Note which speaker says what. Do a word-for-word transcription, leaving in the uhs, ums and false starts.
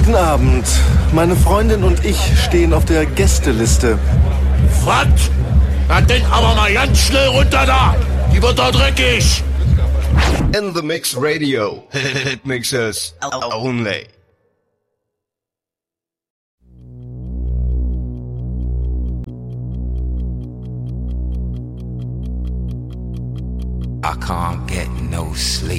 Speaker 1: Guten Abend. Meine Freundin und ich stehen auf der Gästeliste.
Speaker 2: Was? Na denn aber mal ganz schnell runter da. Die wird da dreckig.
Speaker 3: In the Mix Radio. It mixes only.
Speaker 4: I can't get no sleep.